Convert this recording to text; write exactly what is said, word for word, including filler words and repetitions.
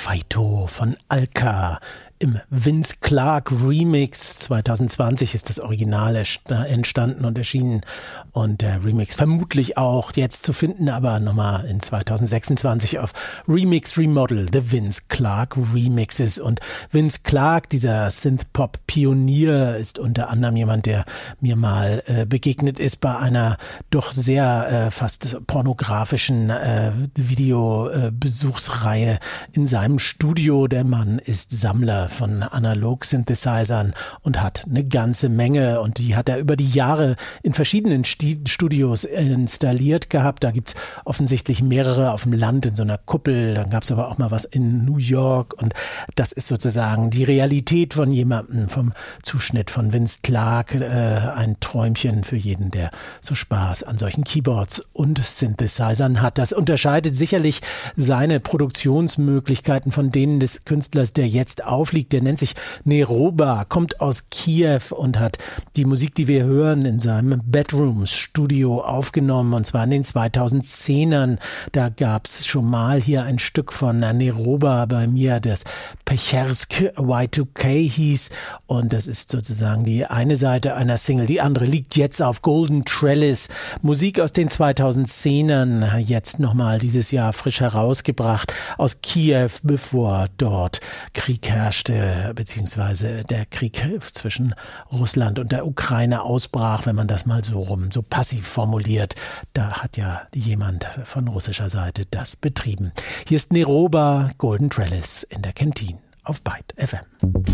Fighto von Alka im Vince Clarke Remix. zwanzig zwanzig ist das Original entstanden und erschienen und der Remix vermutlich auch jetzt zu finden, aber nochmal in zwanzig sechsundzwanzig auf Remix Remodel, The Vince Clarke Remixes. Und Vince Clarke, dieser Synth-Pop-Pionier, ist unter anderem jemand, der mir mal äh, begegnet ist bei einer doch sehr äh, fast pornografischen äh, Videobesuchsreihe äh, in seinem Studio. Der Mann ist Sammler von Analog-Synthesizern und hat eine ganze Menge, und die hat er über die Jahre in verschiedenen Sti- Studios installiert gehabt. Da gibt's offensichtlich mehrere auf dem Land in so einer Kuppel, dann gab's aber auch mal was in New York, und das ist sozusagen die Realität von jemandem, vom Zuschnitt von Vince Clarke, äh, ein Träumchen für jeden, der so Spaß an solchen Keyboards und Synthesizern hat. Das unterscheidet sicherlich seine Produktionsmöglichkeiten von denen des Künstlers, der jetzt aufliegt. Der nennt sich Neroba, kommt aus Kiew und hat die Musik, die wir hören, in seinem Bedrooms-Studio aufgenommen, und zwar in den zweitausendzehnern. Da gab es schon mal hier ein Stück von Neroba bei mir, das Pechersk Y zwei K hieß, und das ist sozusagen die eine Seite einer Single. Die andere liegt jetzt auf Golden Trellis. Musik aus den zweitausendzehnern, jetzt nochmal dieses Jahr frisch herausgebracht aus Kiew, bevor dort Krieg herrschte, beziehungsweise der Krieg zwischen Russland und der Ukraine ausbrach, wenn man das mal so rum, so passiv formuliert. Da hat ja jemand von russischer Seite das betrieben. Hier ist Neroba, Golden Trellis in der Kentine auf Byte F M.